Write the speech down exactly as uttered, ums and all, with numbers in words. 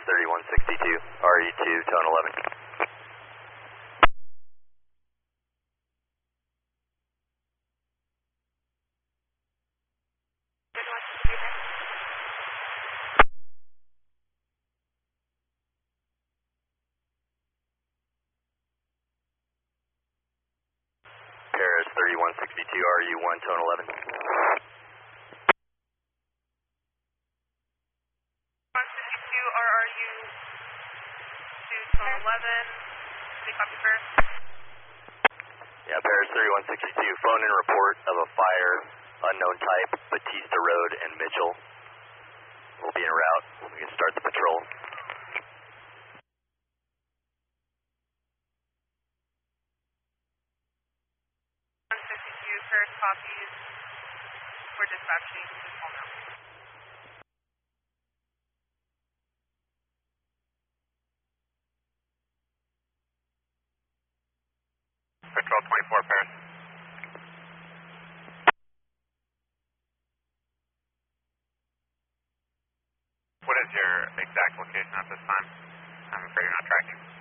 thirty-one sixty-two, R E two, tone eleven. Paris thirty-one sixty-two, R U one, tone eleven. one sixty-two, R R U two, tone eleven. Any copy, Paris? Yeah, Paris thirty-one sixty-two, phone in report of a fire, unknown type, Batista Road and Mitchell. We'll be en route. We can start the patrol. one sixty-two, Paris copies. We're dispatching to call now. Patrol twenty-four, Paris. What is your exact location at this time? I'm afraid you're not tracking.